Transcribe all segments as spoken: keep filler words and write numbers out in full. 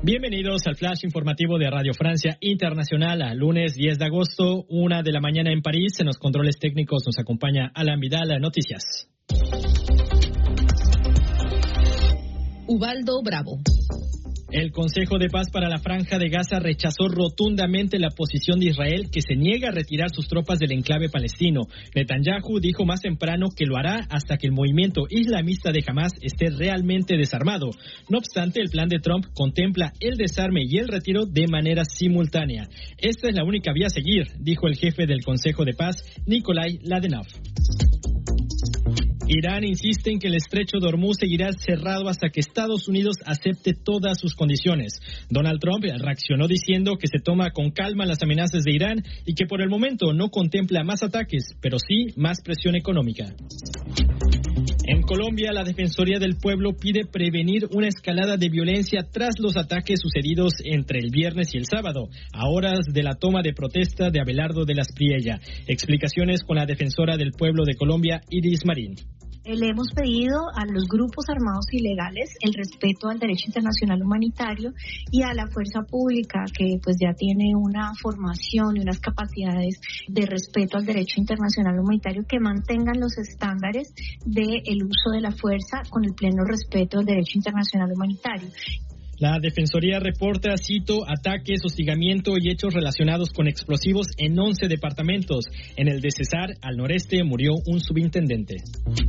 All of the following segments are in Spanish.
Bienvenidos al flash informativo de Radio Francia Internacional. A lunes diez de agosto, una de la mañana en París. En los controles técnicos nos acompaña Alan Vidal. Noticias. Ubaldo Bravo. El Consejo de Paz para la Franja de Gaza rechazó rotundamente la posición de Israel, que se niega a retirar sus tropas del enclave palestino. Netanyahu dijo más temprano que lo hará hasta que el movimiento islamista de Hamás esté realmente desarmado. No obstante, el plan de Trump contempla el desarme y el retiro de manera simultánea. Esta es la única vía a seguir, dijo el jefe del Consejo de Paz, Nikolai Ladenov. Irán insiste en que el estrecho de Hormuz seguirá cerrado hasta que Estados Unidos acepte todas sus condiciones. Donald Trump reaccionó diciendo que se toma con calma las amenazas de Irán y que por el momento no contempla más ataques, pero sí más presión económica. En Colombia, la Defensoría del Pueblo pide prevenir una escalada de violencia tras los ataques sucedidos entre el viernes y el sábado, a horas de la toma de protesta de Abelardo de las Priella. Explicaciones con la Defensora del Pueblo de Colombia, Iris Marín. Le hemos pedido a los grupos armados ilegales el respeto al derecho internacional humanitario y a la fuerza pública, que pues ya tiene una formación y unas capacidades de respeto al derecho internacional humanitario, que mantengan los estándares del uso de la fuerza con el pleno respeto del derecho internacional humanitario. La Defensoría reporta, cito, ataques, hostigamiento y hechos relacionados con explosivos en once departamentos. En el de Cesar, al noreste, murió un subintendente.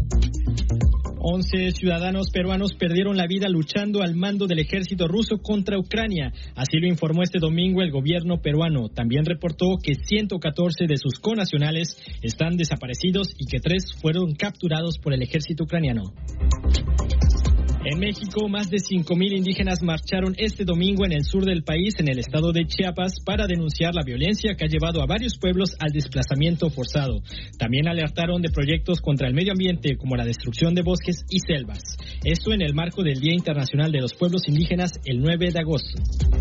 once ciudadanos peruanos perdieron la vida luchando al mando del ejército ruso contra Ucrania. Así lo informó este domingo el gobierno peruano. También reportó que ciento catorce de sus connacionales están desaparecidos y que tres fueron capturados por el ejército ucraniano. En México, más de cinco mil indígenas marcharon este domingo en el sur del país, en el estado de Chiapas, para denunciar la violencia que ha llevado a varios pueblos al desplazamiento forzado. También alertaron de proyectos contra el medio ambiente, como la destrucción de bosques y selvas. Esto en el marco del Día Internacional de los Pueblos Indígenas, el nueve de agosto.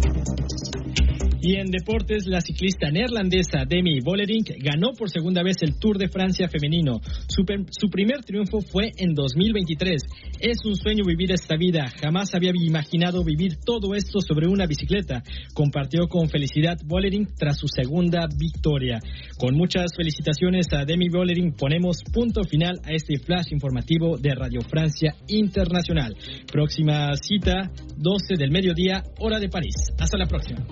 Y en deportes, la ciclista neerlandesa Demi Vollering ganó por segunda vez el Tour de Francia femenino. Su, su primer triunfo fue en dos mil veintitrés. Es un sueño vivir esta vida. Jamás había imaginado vivir todo esto sobre una bicicleta. Compartió con felicidad Vollering tras su segunda victoria. Con muchas felicitaciones a Demi Vollering, ponemos punto final a este flash informativo de Radio Francia Internacional. Próxima cita, doce del mediodía, hora de París. Hasta la próxima.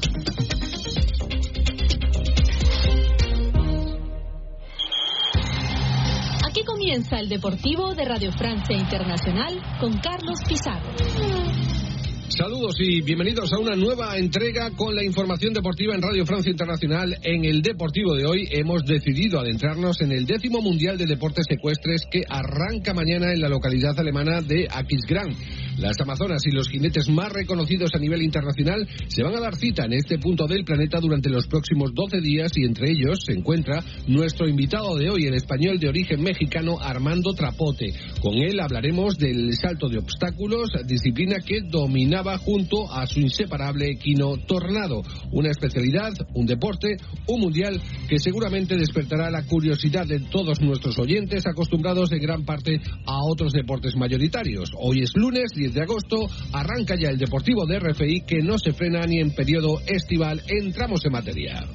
Aquí comienza el Deportivo de Radio Francia Internacional con Carlos Pizarro. Saludos y bienvenidos a una nueva entrega con la información deportiva en Radio Francia Internacional. En el Deportivo de hoy hemos decidido adentrarnos en el décimo Mundial de Deportes Ecuestres, que arranca mañana en la localidad alemana de Aquisgrán. Las amazonas y los jinetes más reconocidos a nivel internacional se van a dar cita en este punto del planeta durante los próximos doce días, y entre ellos se encuentra nuestro invitado de hoy, el español de origen mexicano Armando Trapote. Con él hablaremos del salto de obstáculos, disciplina que dominaba junto a su inseparable equino Tornado. Una especialidad, un deporte, un mundial que seguramente despertará la curiosidad de todos nuestros oyentes, acostumbrados en gran parte a otros deportes mayoritarios. Hoy es lunes diez de agosto, arranca ya el Deportivo de R F I, que no se frena ni en periodo estival. Entramos en materia.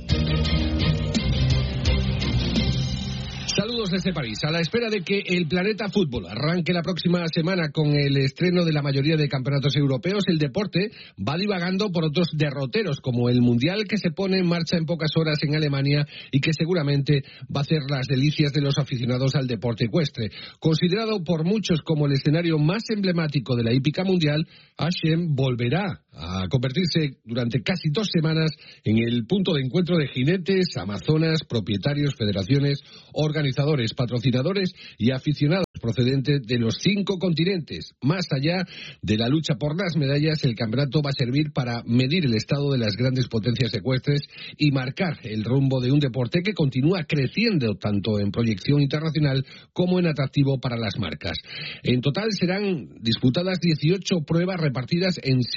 Saludos desde París. A la espera de que el Planeta Fútbol arranque la próxima semana con el estreno de la mayoría de campeonatos europeos, el deporte va divagando por otros derroteros, como el Mundial, que se pone en marcha en pocas horas en Alemania y que seguramente va a hacer las delicias de los aficionados al deporte ecuestre. Considerado por muchos como el escenario más emblemático de la hípica mundial, Aschem volverá a convertirse durante casi dos semanas en el punto de encuentro de jinetes, amazonas, propietarios, federaciones, organizadores, patrocinadores y aficionados procedentes de los cinco continentes. Más allá de la lucha por las medallas, el campeonato va a servir para medir el estado de las grandes potencias ecuestres y marcar el rumbo de un deporte que continúa creciendo tanto en proyección internacional como en atractivo para las marcas. En total serán disputadas dieciocho pruebas repartidas en siete deportes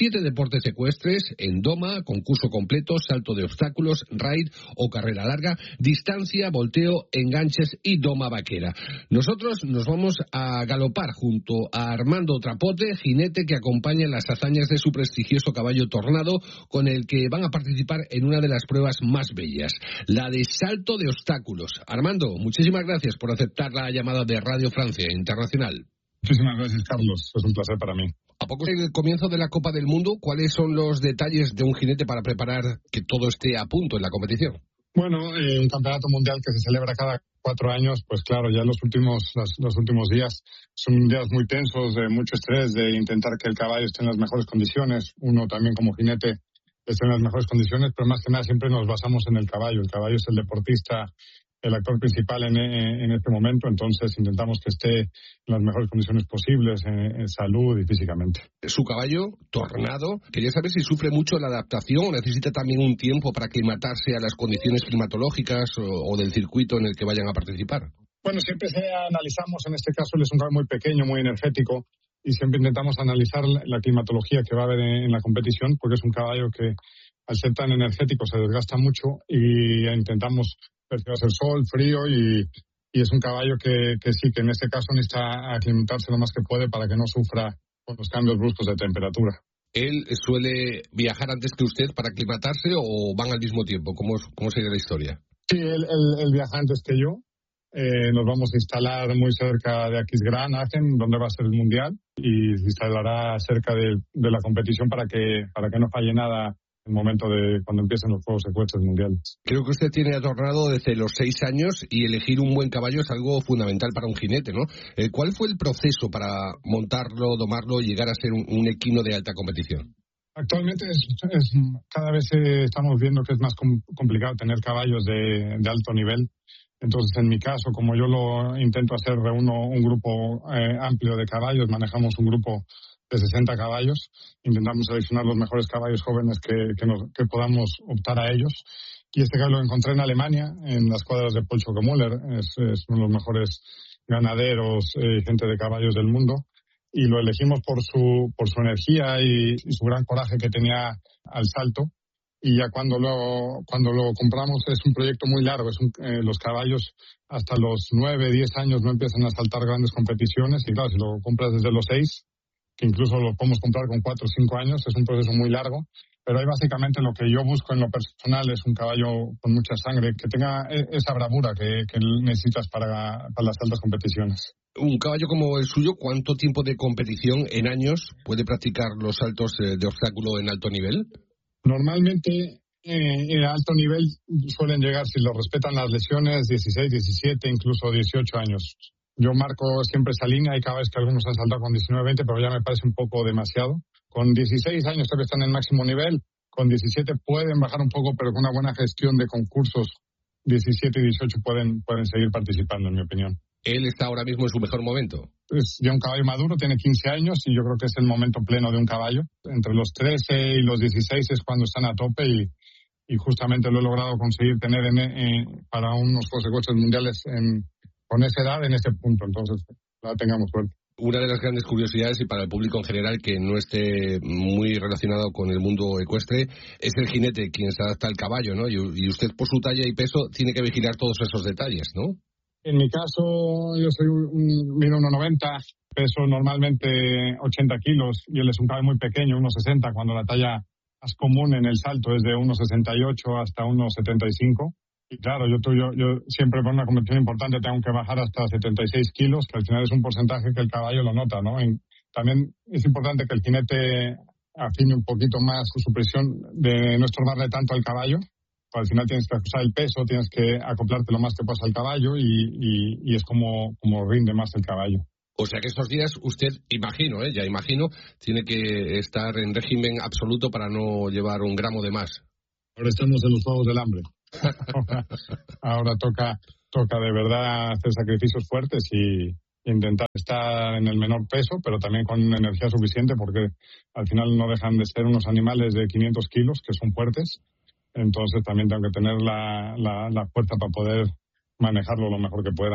deportes ecuestres en doma, concurso completo, salto de obstáculos, raid o carrera larga, distancia, volteo, enganches y doma vaquera. Nosotros nos vamos a galopar junto a Armando Trapote, jinete que acompaña las hazañas de su prestigioso caballo Tornado, con el que van a participar en una de las pruebas más bellas, la de salto de obstáculos. Armando, muchísimas gracias por aceptar la llamada de Radio Francia Internacional. Muchísimas gracias, Carlos. Es un placer para mí. A poco del comienzo de la Copa del Mundo, ¿cuáles son los detalles de un jinete para preparar que todo esté a punto en la competición? Bueno, eh, un campeonato mundial que se celebra cada cuatro años, pues claro, ya los últimos los, los últimos días son días muy tensos, de mucho estrés, de intentar que el caballo esté en las mejores condiciones, uno también como jinete esté en las mejores condiciones, pero más que nada siempre nos basamos en el caballo. El caballo es el deportista, el actor principal en, en este momento, entonces intentamos que esté en las mejores condiciones posibles, en, en salud y físicamente. Su caballo, Tornado, quería saber si sufre mucho la adaptación o necesita también un tiempo para aclimatarse a las condiciones climatológicas o, o del circuito en el que vayan a participar. Bueno, siempre se analizamos, en este caso él es un caballo muy pequeño, muy energético, y siempre intentamos analizar la, la climatología que va a haber en, en la competición, porque es un caballo que al ser tan energético se desgasta mucho y intentamos ver que va a ser sol, frío y, y es un caballo que, que sí, que en este caso necesita aclimatarse lo más que puede para que no sufra con los cambios bruscos de temperatura. ¿Él suele viajar antes que usted para aclimatarse o van al mismo tiempo? ¿Cómo, cómo sería la historia? Sí, él, él, él viaja antes que yo. Eh, nos vamos a instalar muy cerca de Aquisgrán, Aachen, donde va a ser el Mundial, y se instalará cerca de, de la competición para que, para que no falle nada en el momento de cuando empiecen los Juegos Ecuestres Mundiales. Creo que usted tiene a Tornado desde los seis años y elegir un buen caballo es algo fundamental para un jinete, ¿no? Eh, ¿Cuál fue el proceso para montarlo, domarlo y llegar a ser un, un equino de alta competición? Actualmente es, es, cada vez eh, estamos viendo que es más com- complicado tener caballos de, de alto nivel. Entonces, en mi caso, como yo lo intento hacer, reúno un grupo eh, amplio de caballos, manejamos un grupo de sesenta caballos, intentamos seleccionar los mejores caballos jóvenes que, que, nos, que podamos optar a ellos. Y este caballo lo encontré en Alemania, en las cuadras de Paul Schockemüller, es, es uno de los mejores ganaderos, eh, gente de caballos del mundo, y lo elegimos por su, por su energía y, y su gran coraje que tenía al salto. Y ya cuando lo cuando lo compramos es un proyecto muy largo. Es un, eh, los caballos hasta los nueve, diez años no empiezan a saltar grandes competiciones. Y claro, si lo compras desde los seis, que incluso lo podemos comprar con cuatro o cinco años, es un proceso muy largo. Pero ahí básicamente lo que yo busco en lo personal es un caballo con mucha sangre, que tenga esa bravura que, que necesitas para, para las altas competiciones. Un caballo como el suyo, ¿cuánto tiempo de competición en años puede practicar los saltos de obstáculo en alto nivel? Normalmente, eh, en alto nivel suelen llegar, si lo respetan las lesiones, dieciséis, diecisiete, incluso dieciocho años. Yo marco siempre esa línea. Hay caballos que algunos han saltado con diecinueve, veinte, pero ya me parece un poco demasiado. Con dieciséis años todavía están en el máximo nivel. Con diecisiete pueden bajar un poco, pero con una buena gestión de concursos, diecisiete y dieciocho pueden, pueden seguir participando, en mi opinión. ¿Él está ahora mismo en su mejor momento? Es ya un caballo maduro, tiene quince años y yo creo que es el momento pleno de un caballo. Entre los trece y los dieciséis es cuando están a tope y, y justamente lo he logrado conseguir tener en, en, para unos Juegos Ecuestres Mundiales en, con esa edad en ese punto. Entonces, la tengamos suerte. Una de las grandes curiosidades, y para el público en general que no esté muy relacionado con el mundo ecuestre, es el jinete quien se adapta al caballo, ¿no? Y, y usted, por su talla y peso, tiene que vigilar todos esos detalles, ¿no? En mi caso, yo soy un, mido uno noventa, peso normalmente ochenta kilos y él es un caballo muy pequeño, uno sesenta, cuando la talla más común en el salto es de uno sesenta y ocho hasta uno setenta y cinco. Y claro, yo, yo, yo siempre por una competición importante tengo que bajar hasta setenta y seis kilos, que al final es un porcentaje que el caballo lo nota, ¿no? Y también es importante que el jinete afine un poquito más su presión de no estorbarle tanto al caballo. Al final tienes que ajustar el peso, tienes que acoplarte lo más que puedas al caballo y, y, y es como, como rinde más el caballo. O sea que estos días usted, imagino, ¿eh? ya imagino, tiene que estar en régimen absoluto para no llevar un gramo de más. Ahora estamos en los Juegos del Hambre. Ahora, ahora toca, toca de verdad hacer sacrificios fuertes y intentar estar en el menor peso, pero también con energía suficiente, porque al final no dejan de ser unos animales de quinientos kilos que son fuertes. Entonces también tengo que tener la, la, la fuerza para poder manejarlo lo mejor que pueda.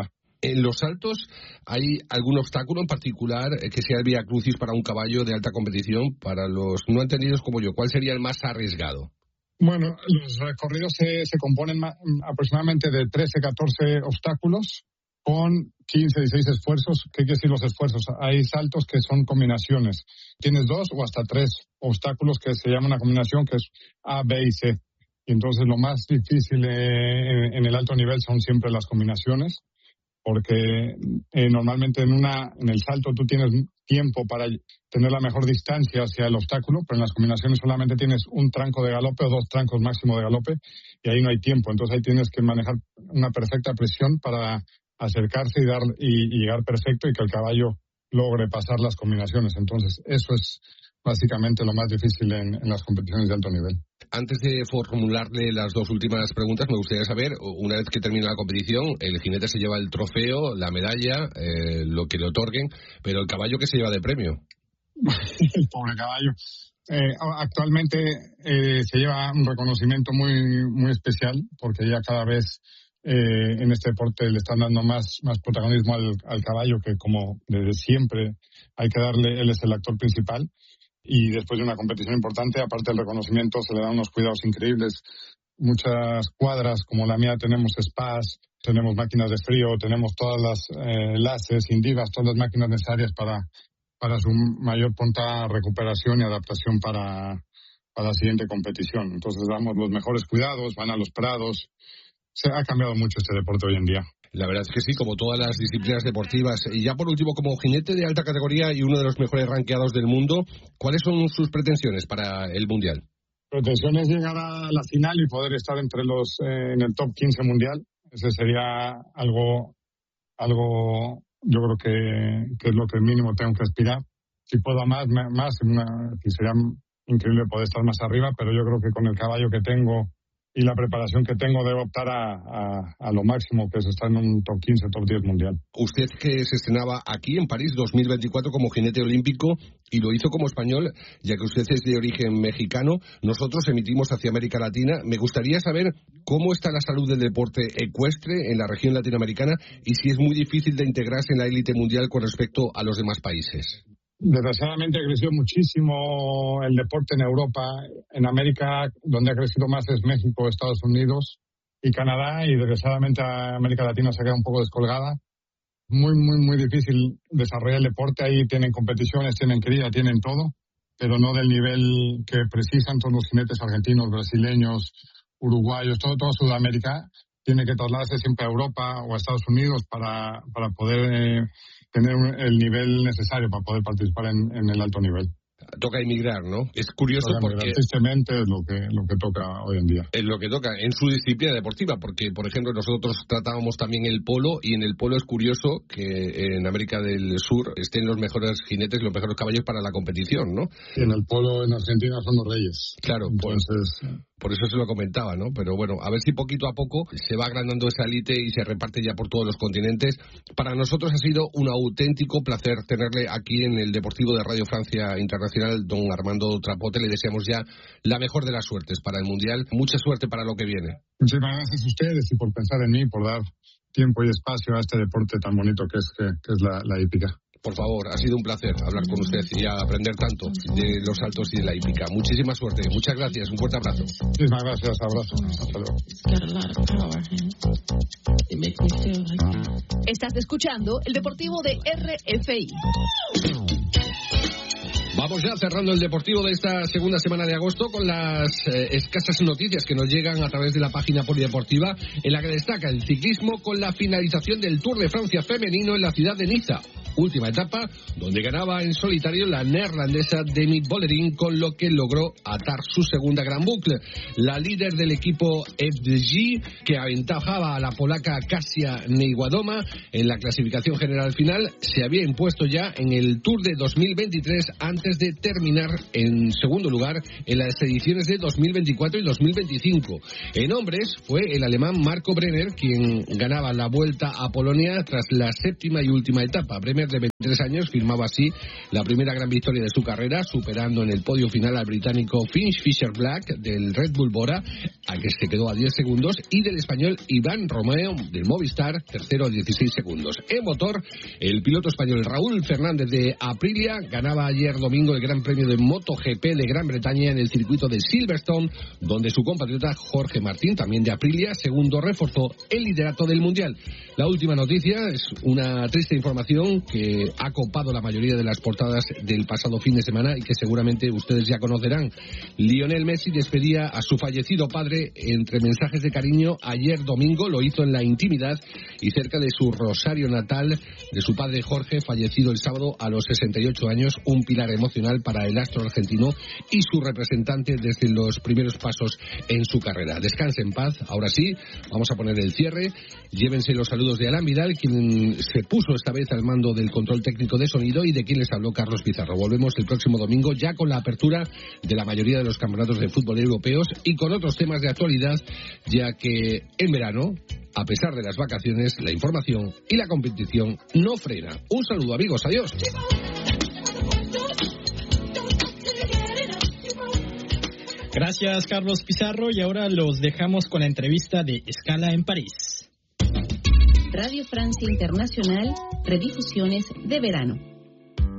En los saltos, ¿hay algún obstáculo en particular que sea el vía crucis para un caballo de alta competición? Para los no entendidos como yo, ¿cuál sería el más arriesgado? Bueno, los recorridos se, se componen ma- aproximadamente de trece, catorce obstáculos con quince, dieciséis esfuerzos. ¿Qué quiere decir los esfuerzos? Hay saltos que son combinaciones. Tienes dos o hasta tres obstáculos que se llama una combinación que es A, B y C. Y entonces lo más difícil eh, en, en el alto nivel son siempre las combinaciones, porque eh, normalmente en una en el salto tú tienes tiempo para tener la mejor distancia hacia el obstáculo, pero en las combinaciones solamente tienes un tranco de galope o dos trancos máximo de galope y ahí no hay tiempo. Entonces ahí tienes que manejar una perfecta presión para acercarse y dar y, y llegar perfecto y que el caballo logre pasar las combinaciones. Entonces eso es básicamente lo más difícil en, en las competiciones de alto nivel. Antes de formularle las dos últimas preguntas, me gustaría saber, una vez que termina la competición, el jinete se lleva el trofeo, la medalla, eh, lo que le otorguen, pero el caballo, ¿qué se lleva de premio? El pobre caballo. Eh, actualmente eh, se lleva un reconocimiento muy muy especial, porque ya cada vez eh, en este deporte le están dando más, más protagonismo al, al caballo, que como desde siempre hay que darle, él es el actor principal. Y después de una competición importante, aparte del reconocimiento, se le dan unos cuidados increíbles. Muchas cuadras, como la mía, tenemos spas, tenemos máquinas de frío, tenemos todas las eh, láseres, indivas, todas las máquinas necesarias para, para su mayor pronta recuperación y adaptación para, para la siguiente competición. Entonces damos los mejores cuidados, van a los prados. Se ha cambiado mucho este deporte hoy en día. La verdad es que sí, como todas las disciplinas deportivas. Y ya por último, como jinete de alta categoría y uno de los mejores rankeados del mundo, ¿cuáles son sus pretensiones para el Mundial? Pretensión es llegar a la final y poder estar entre los eh, en el top quince mundial. Ese sería algo, algo yo creo que, que es lo que mínimo tengo que aspirar. Si puedo más, más una, que sería increíble poder estar más arriba, pero yo creo que con el caballo que tengo y la preparación que tengo debo optar a, a, a lo máximo, que es estar en un top quince, top diez mundial. Usted, que se estrenaba aquí en París dos mil veinticuatro como jinete olímpico y lo hizo como español, ya que usted es de origen mexicano, nosotros emitimos hacia América Latina. Me gustaría saber cómo está la salud del deporte ecuestre en la región latinoamericana y si es muy difícil de integrarse en la élite mundial con respecto a los demás países. Desgraciadamente ha crecido muchísimo el deporte en Europa. En América, donde ha crecido más es México, Estados Unidos y Canadá, y desgraciadamente América Latina se queda un poco descolgada. Muy, muy, muy difícil desarrollar el deporte. Ahí tienen competiciones, tienen cría, tienen todo, pero no del nivel que precisan todos los jinetes argentinos, brasileños, uruguayos, todo, todo Sudamérica. Tiene que trasladarse siempre a Europa o a Estados Unidos para, para poder eh, tener el nivel necesario para poder participar en, en el alto nivel. Toca emigrar, ¿no? Es curioso toca porque... Tristemente es lo que, lo que toca hoy en día. Es lo que toca en su disciplina deportiva, porque, por ejemplo, nosotros tratábamos también el polo, y en el polo es curioso que en América del Sur estén los mejores jinetes, los mejores caballos para la competición, ¿no? Y en el polo en Argentina son los reyes. Claro, entonces... Pues... Por eso se lo comentaba, ¿no? Pero bueno, a ver si poquito a poco se va agrandando esa élite y se reparte ya por todos los continentes. Para nosotros ha sido un auténtico placer tenerle aquí en el Deportivo de Radio Francia Internacional, don Armando Trapote. Le deseamos ya la mejor de las suertes para el Mundial. Mucha suerte para lo que viene. Muchísimas gracias a ustedes y por pensar en mí, por dar tiempo y espacio a este deporte tan bonito que es, que, que es la, la hípica. Por favor, ha sido un placer hablar con usted y aprender tanto de los saltos y de la hípica. Muchísima suerte, muchas gracias, un fuerte abrazo. Muchísimas gracias, abrazo. Hasta luego. Estás escuchando el Deportivo de R F I. Vamos ya cerrando el Deportivo de esta segunda semana de agosto con las eh, escasas noticias que nos llegan a través de la página polideportiva, en la que destaca el ciclismo con la finalización del Tour de Francia femenino en la ciudad de Niza. Última etapa donde ganaba en solitario la neerlandesa Demi Vollering, con lo que logró atar su segunda gran bucle. La líder del equipo F D G, que aventajaba a la polaca Kasia Niewiadoma en la clasificación general final, se había impuesto ya en el Tour de dos mil veintitrés antes después de terminar en segundo lugar en las ediciones de dos mil veinticuatro y dos mil veinticinco. En hombres fue el alemán Marco Brenner quien ganaba la Vuelta a Polonia tras la séptima y última etapa. Brenner, de veintitrés años, firmaba así la primera gran victoria de su carrera, superando en el podio final al británico Finch Fisher Black del Red Bull Bora, a que se quedó a diez segundos, y del español Iván Romeo del Movistar, tercero a dieciséis segundos. En motor, el piloto español Raúl Fernández de Aprilia ganaba ayer domingo el Gran Premio de MotoGP de Gran Bretaña en el circuito de Silverstone, donde su compatriota Jorge Martín, también de Aprilia, segundo, reforzó el liderato del Mundial. La última noticia es una triste información que ha copado la mayoría de las portadas del pasado fin de semana y que seguramente ustedes ya conocerán. Lionel Messi despedía a su fallecido padre entre mensajes de cariño ayer domingo. Lo hizo en la intimidad y cerca de su Rosario natal, de su padre Jorge, fallecido el sábado a los sesenta y ocho años, un pilar emocional para el astro argentino y su representante desde los primeros pasos en su carrera. Descanse en paz. Ahora sí, vamos a poner el cierre. Llévense los saludos de Alan Vidal, quien se puso esta vez al mando del control técnico de sonido, y de quien les habló Carlos Pizarro. Volvemos el próximo domingo ya con la apertura de la mayoría de los campeonatos de fútbol europeos y con otros temas de actualidad, ya que en verano, a pesar de las vacaciones, la información y la competición no frena. Un saludo, amigos. Adiós. Gracias, Carlos Pizarro. Y ahora los dejamos con la entrevista de Escala en París. Radio Francia Internacional, redifusiones de verano.